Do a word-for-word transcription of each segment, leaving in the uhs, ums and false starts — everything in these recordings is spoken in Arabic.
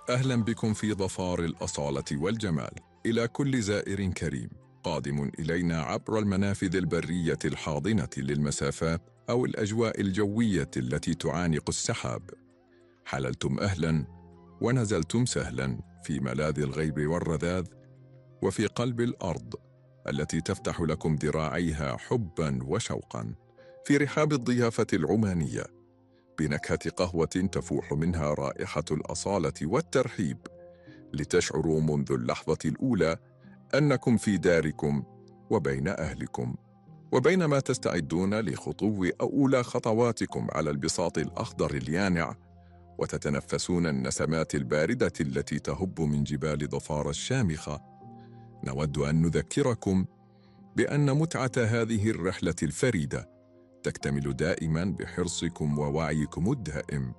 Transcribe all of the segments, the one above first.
أهلا بكم في ظفار الأصالة والجمال. إلى كل زائر كريم قادم إلينا عبر المنافذ البرية الحاضنة للمسافات أو الأجواء الجوية التي تعانق السحاب، حللتم أهلا ونزلتم سهلا في ملاذ الغيب والرذاذ، وفي قلب الأرض التي تفتح لكم ذراعيها حبا وشوقا، في رحاب الضيافة العمانية بنكهة قهوة تفوح منها رائحة الأصالة والترحيب، لتشعروا منذ اللحظة الأولى أنكم في داركم وبين أهلكم. وبينما تستعدون لخطو أولى خطواتكم على البساط الأخضر اليانع، وتتنفسون النسمات الباردة التي تهب من جبال ظفار الشامخة، نود أن نذكركم بأن متعة هذه الرحلة الفريدة تكتمل دائما بحرصكم ووعيكم الدائم.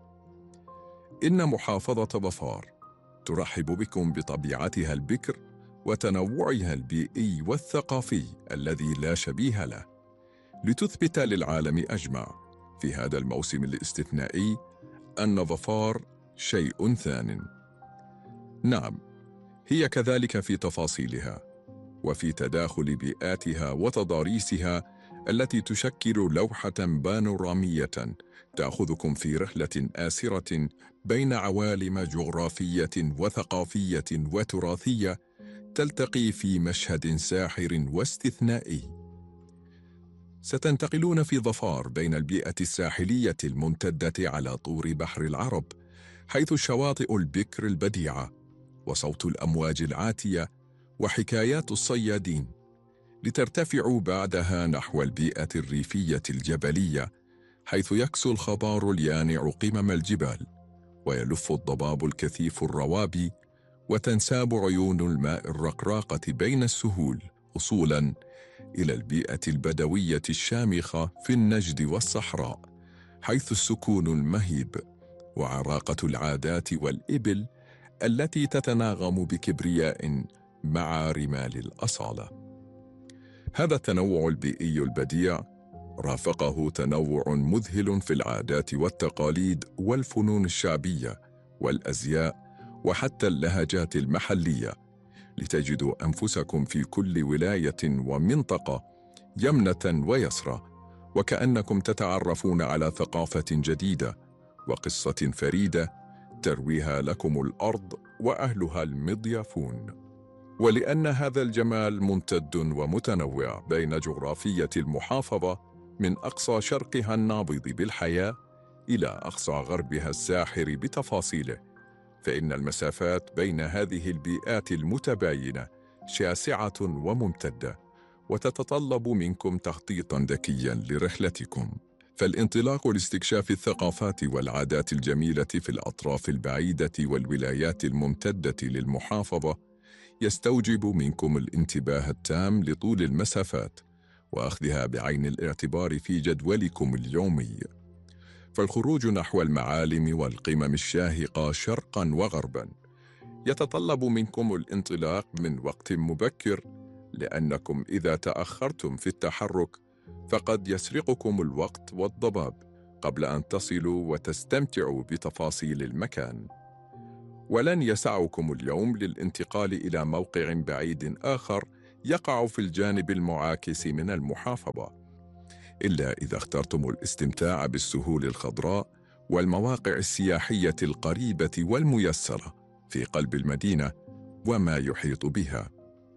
إن محافظة ظفار ترحب بكم بطبيعتها البكر وتنوعها البيئي والثقافي الذي لا شبيه له، لتثبت للعالم أجمع في هذا الموسم الاستثنائي أن ظفار شيء ثان. نعم، هي كذلك في تفاصيلها وفي تداخل بيئاتها وتضاريسها التي تشكل لوحة بانورامية تأخذكم في رحلة آسرة بين عوالم جغرافية وثقافية وتراثية تلتقي في مشهد ساحر واستثنائي. ستنتقلون في ظفار بين البيئة الساحلية الممتدة على طور بحر العرب، حيث الشواطئ البكر البديعة وصوت الأمواج العاتية وحكايات الصيادين، لترتفعوا بعدها نحو البيئة الريفية الجبلية، حيث يكسو الخضار اليانع قمم الجبال ويلف الضباب الكثيف الروابي، وتنساب عيون الماء الرقراقة بين السهول وصولا إلى البيئة البدوية الشامخة في النجد والصحراء، حيث السكون المهيب وعراقة العادات والإبل التي تتناغم بكبرياء مع رمال الأصالة. هذا التنوع البيئي البديع رافقه تنوع مذهل في العادات والتقاليد والفنون الشعبية والأزياء وحتى اللهجات المحلية، لتجدوا أنفسكم في كل ولاية ومنطقة يمنة ويسرى، وكأنكم تتعرفون على ثقافة جديدة وقصة فريدة ترويها لكم الأرض وأهلها المضيافون. ولأن هذا الجمال ممتد ومتنوع بين جغرافية المحافظة من أقصى شرقها النابض بالحياة إلى أقصى غربها الساحر بتفاصيله، فإن المسافات بين هذه البيئات المتباينة شاسعة وممتدة، وتتطلب منكم تخطيطا ذكيا لرحلتكم. فالانطلاق لاستكشاف الثقافات والعادات الجميلة في الأطراف البعيدة والولايات الممتدة للمحافظة يستوجب منكم الانتباه التام لطول المسافات وأخذها بعين الاعتبار في جدولكم اليومي. فالخروج نحو المعالم والقمم الشاهقة شرقاً وغرباً يتطلب منكم الانطلاق من وقت مبكر، لأنكم إذا تأخرتم في التحرك فقد يسرقكم الوقت والضباب قبل أن تصلوا وتستمتعوا بتفاصيل المكان. ولن يسعكم اليوم للانتقال إلى موقع بعيد آخر يقع في الجانب المعاكس من المحافظة، إلا إذا اخترتم الاستمتاع بالسهول الخضراء والمواقع السياحية القريبة والميسرة في قلب المدينة وما يحيط بها.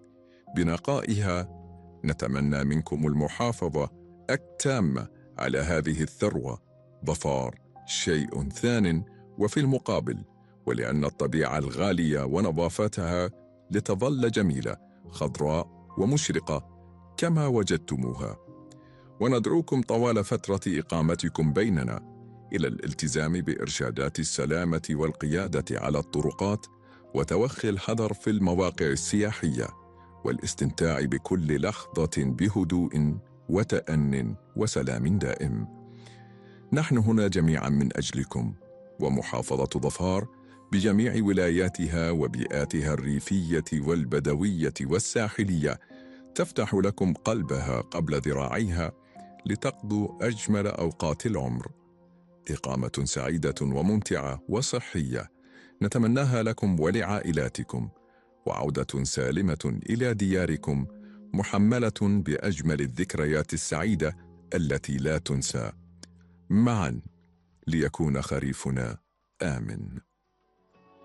بنقائها نتمنى منكم المحافظة التامة على هذه الثروة. ظفار شيء ثان، وفي المقابل ولأن الطبيعة الغالية ونظافتها لتظل جميلة خضراء ومشرقة كما وجدتموها. وندعوكم طوال فترة إقامتكم بيننا إلى الالتزام بإرشادات السلامة والقيادة على الطرقات وتوخي الحذر في المواقع السياحية، والاستمتاع بكل لحظة بهدوء وتأن وسلام دائم. نحن هنا جميعا من أجلكم، ومحافظة ظفار بجميع ولاياتها وبيئاتها الريفية والبدوية والساحلية تفتح لكم قلبها قبل ذراعيها لتقضوا أجمل أوقات العمر. إقامة سعيدة وممتعة وصحية نتمناها لكم ولعائلاتكم، وعودة سالمة إلى دياركم محملة بأجمل الذكريات السعيدة التي لا تنسى. معا ليكون خريفنا آمن.